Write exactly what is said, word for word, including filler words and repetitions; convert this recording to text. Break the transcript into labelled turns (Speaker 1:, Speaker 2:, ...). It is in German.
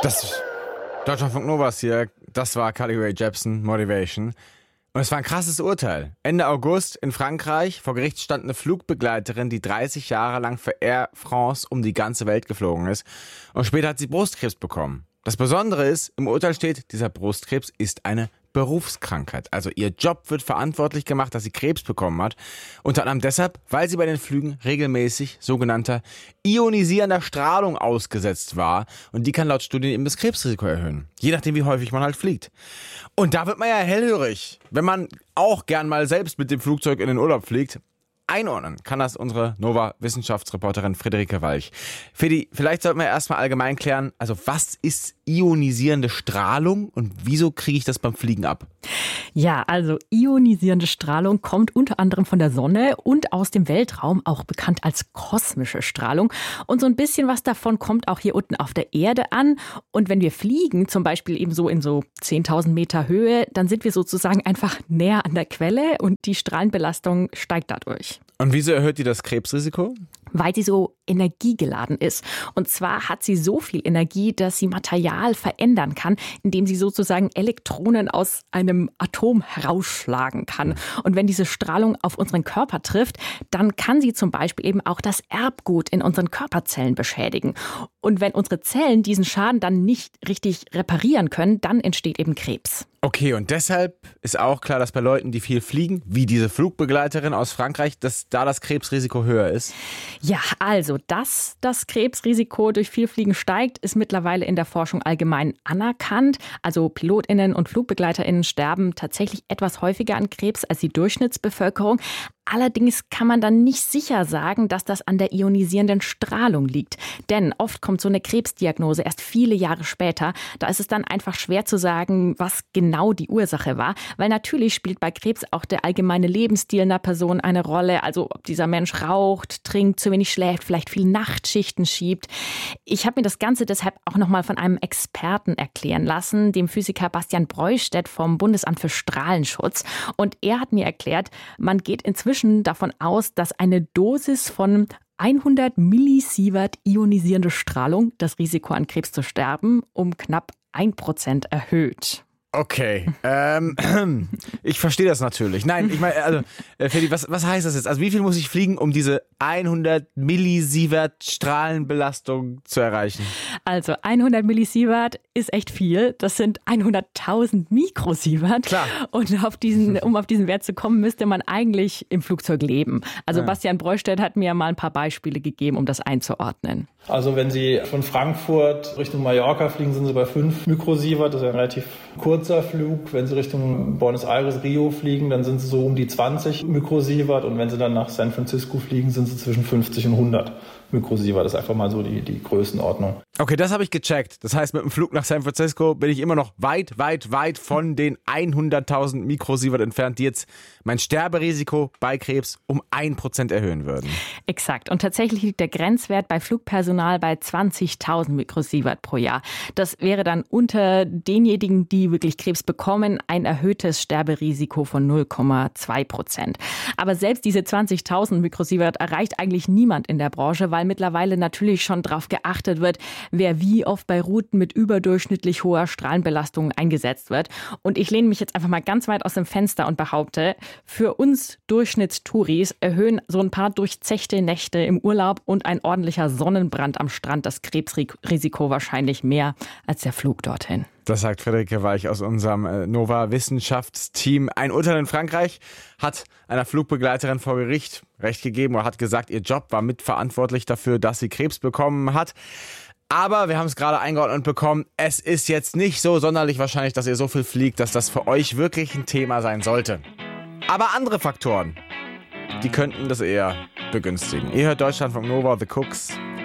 Speaker 1: Das Deutschlandfunk Novas hier, das war Carly Rae Jepsen, Motivation. Und es war ein krasses Urteil. Ende August in Frankreich, vor Gericht stand eine Flugbegleiterin, die dreißig Jahre lang für Air France um die ganze Welt geflogen ist. Und später hat sie Brustkrebs bekommen. Das Besondere ist, im Urteil steht, dieser Brustkrebs ist eine Berufskrankheit. Also ihr Job wird verantwortlich gemacht, dass sie Krebs bekommen hat. Unter anderem deshalb, weil sie bei den Flügen regelmäßig sogenannter ionisierender Strahlung ausgesetzt war. Und die kann laut Studien eben das Krebsrisiko erhöhen. Je nachdem, wie häufig man halt fliegt. Und da wird man ja hellhörig, wenn man auch gern mal selbst mit dem Flugzeug in den Urlaub fliegt. Einordnen kann das unsere Nova-Wissenschaftsreporterin Friederike Walch. Fedi, vielleicht sollten wir erstmal allgemein klären, also was ist ionisierende Strahlung und wieso kriege ich das beim Fliegen ab?
Speaker 2: Ja, also ionisierende Strahlung kommt unter anderem von der Sonne und aus dem Weltraum, auch bekannt als kosmische Strahlung. Und so ein bisschen was davon kommt auch hier unten auf der Erde an. Und wenn wir fliegen, zum Beispiel eben so in so zehntausend Meter Höhe, dann sind wir sozusagen einfach näher an der Quelle und die Strahlenbelastung steigt dadurch.
Speaker 1: Und wieso erhöht die das Krebsrisiko?
Speaker 2: Weil sie so energiegeladen ist. Und zwar hat sie so viel Energie, dass sie Material verändern kann, indem sie sozusagen Elektronen aus einem Atom herausschlagen kann. Und wenn diese Strahlung auf unseren Körper trifft, dann kann sie zum Beispiel eben auch das Erbgut in unseren Körperzellen beschädigen. Und wenn unsere Zellen diesen Schaden dann nicht richtig reparieren können, dann entsteht eben Krebs.
Speaker 1: Okay, und deshalb ist auch klar, dass bei Leuten, die viel fliegen, wie diese Flugbegleiterin aus Frankreich, dass da das Krebsrisiko höher ist?
Speaker 2: Ja, also, dass das Krebsrisiko durch viel Fliegen steigt, ist mittlerweile in der Forschung allgemein anerkannt. Also PilotInnen und FlugbegleiterInnen sterben tatsächlich etwas häufiger an Krebs als die Durchschnittsbevölkerung. Allerdings kann man dann nicht sicher sagen, dass das an der ionisierenden Strahlung liegt. Denn oft kommt so eine Krebsdiagnose erst viele Jahre später. Da ist es dann einfach schwer zu sagen, was genau die Ursache war. Weil natürlich spielt bei Krebs auch der allgemeine Lebensstil einer Person eine Rolle. Also ob dieser Mensch raucht, trinkt, zu wenig schläft, vielleicht viele Nachtschichten schiebt. Ich habe mir das Ganze deshalb auch nochmal von einem Experten erklären lassen, dem Physiker Bastian Breustedt vom Bundesamt für Strahlenschutz. Und er hat mir erklärt, man geht inzwischen davon aus, dass eine Dosis von hundert Millisievert ionisierende Strahlung das Risiko an Krebs zu sterben um knapp ein Prozent erhöht.
Speaker 1: Okay, ähm, ich verstehe das natürlich. Nein, ich meine, also, äh, Fedi, was, was heißt das jetzt? Also wie viel muss ich fliegen, um diese hundert Millisievert Strahlenbelastung zu erreichen?
Speaker 2: Also hundert Millisievert ist echt viel. Das sind hunderttausend Mikrosievert.
Speaker 1: Klar.
Speaker 2: Und auf diesen, um auf diesen Wert zu kommen, müsste man eigentlich im Flugzeug leben. Also ja. Bastian Breustedt hat mir mal ein paar Beispiele gegeben, um das einzuordnen.
Speaker 3: Also wenn Sie von Frankfurt Richtung Mallorca fliegen, sind Sie bei fünf Mikrosievert. Das ist ein relativ kurzer Flug. Wenn Sie Richtung Buenos Aires, Rio fliegen, dann sind Sie so um die zwanzig Mikrosievert. Und wenn Sie dann nach San Francisco fliegen, sind Sie zwischen fünfzig und hundert Mikrosievert. Das ist einfach mal so die, die Größenordnung.
Speaker 1: Okay, das habe ich gecheckt. Das heißt, mit dem Flug nach San Francisco bin ich immer noch weit, weit, weit von den hunderttausend Mikrosievert entfernt, die jetzt mein Sterberisiko bei Krebs um ein Prozent erhöhen würden.
Speaker 2: Exakt. Und tatsächlich liegt der Grenzwert bei Flugpersonal bei zwanzigtausend Mikrosievert pro Jahr. Das wäre dann unter denjenigen, die wirklich Krebs bekommen, ein erhöhtes Sterberisiko von null Komma zwei Prozent. Aber selbst diese zwanzigtausend Mikrosievert erreicht eigentlich niemand in der Branche, weil mittlerweile natürlich schon darauf geachtet wird, wer wie oft bei Routen mit überdurchschnittlich hoher Strahlenbelastung eingesetzt wird. Und ich lehne mich jetzt einfach mal ganz weit aus dem Fenster und behaupte, für uns Durchschnittstouris erhöhen so ein paar durchzechte Nächte im Urlaub und ein ordentlicher Sonnenbrand am Strand das Krebsrisiko wahrscheinlich mehr als der Flug dorthin.
Speaker 1: Das sagt Friederike Walch aus unserem Nova-Wissenschaftsteam. Ein Urteil in Frankreich hat einer Flugbegleiterin vor Gericht Recht gegeben oder hat gesagt, ihr Job war mitverantwortlich dafür, dass sie Krebs bekommen hat. Aber wir haben es gerade eingeordnet bekommen, es ist jetzt nicht so sonderlich wahrscheinlich, dass ihr so viel fliegt, dass das für euch wirklich ein Thema sein sollte. Aber andere Faktoren, die könnten das eher begünstigen. Ihr hört Deutschlandfunk Nova, The Cooks.